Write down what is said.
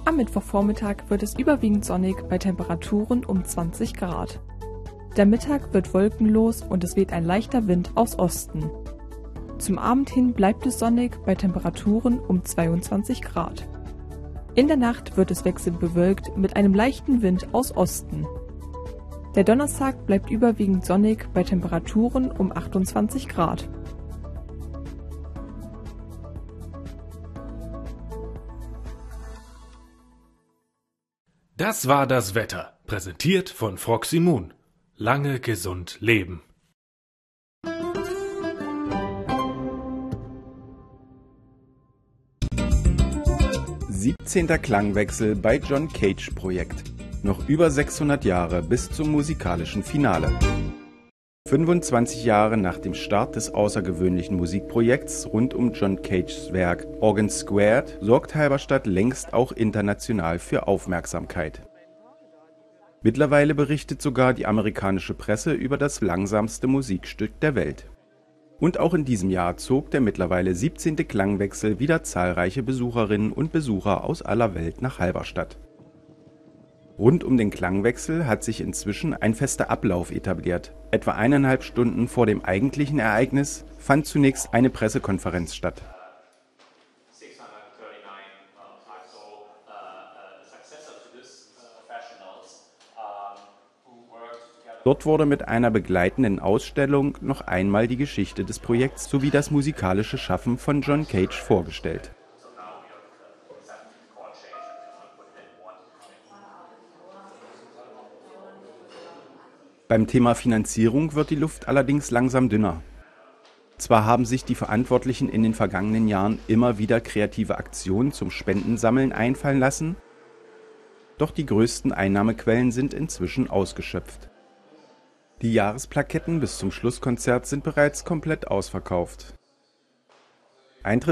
Am Mittwochvormittag wird es überwiegend sonnig bei Temperaturen um 20 Grad. Der Mittag wird wolkenlos und es weht ein leichter Wind aus Osten. Zum Abend hin bleibt es sonnig bei Temperaturen um 22 Grad. In der Nacht wird es wechselnd bewölkt mit einem leichten Wind aus Osten. Der Donnerstag bleibt überwiegend sonnig bei Temperaturen um 28 Grad. Das war das Wetter, präsentiert von Froxy Moon. Lange gesund leben. Siebzehnter Klangwechsel bei John Cage Projekt. Noch über 600 Jahre bis zum musikalischen Finale. 25 Jahre nach dem Start des außergewöhnlichen Musikprojekts rund um John Cages Werk Organ Squared sorgt Halberstadt längst auch international für Aufmerksamkeit. Mittlerweile berichtet sogar die amerikanische Presse über das langsamste Musikstück der Welt. Und auch in diesem Jahr zog der mittlerweile 17. Klangwechsel wieder zahlreiche Besucherinnen und Besucher aus aller Welt nach Halberstadt. Rund um den Klangwechsel hat sich inzwischen ein fester Ablauf etabliert. Etwa 1,5 Stunden vor dem eigentlichen Ereignis fand zunächst eine Pressekonferenz statt. Dort wurde mit einer begleitenden Ausstellung noch einmal die Geschichte des Projekts sowie das musikalische Schaffen von John Cage vorgestellt. Beim Thema Finanzierung wird die Luft allerdings langsam dünner. Zwar haben sich die Verantwortlichen in den vergangenen Jahren immer wieder kreative Aktionen zum Spendensammeln einfallen lassen, doch die größten Einnahmequellen sind inzwischen ausgeschöpft. Die Jahresplaketten bis zum Schlusskonzert sind bereits komplett ausverkauft. Eintritt